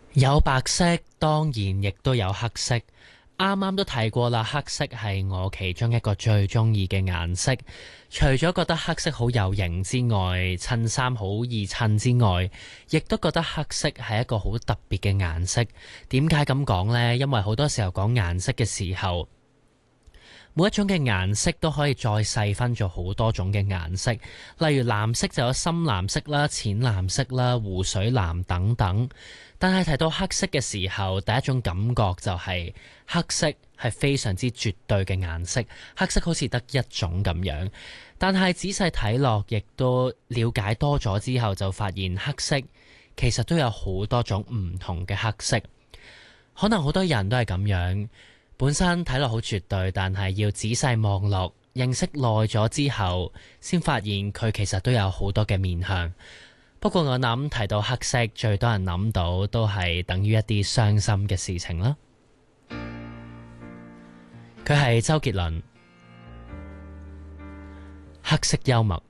有白色，當然亦都有黑色。啱啱都提過啦，黑色係我其中一個最中意嘅顏色。除咗覺得黑色好有型之外，襯衫好易襯之外，亦都覺得黑色係一個好特別嘅顏色。點解咁講呢？因為好多時候講顏色嘅時候，每一種嘅顏色都可以再細分做好多種嘅顏色，例如藍色就有深藍色啦、淺藍色啦、湖水藍等等。但係提到黑色嘅時候，第一種感覺就係黑色係非常之絕對嘅顏色，黑色好似得一種咁樣。但係仔細睇落，亦都了解多咗之後，就發現黑色其實都有好多種唔同嘅黑色。可能好多人都係咁樣，本身睇落好絕對，但係要仔細望落，認識耐咗之後，先發現佢其實都有好多嘅面向。不過我諗提到黑色，最多人諗到都係等於一啲傷心嘅事情啦。佢係周杰倫，黑色幽默。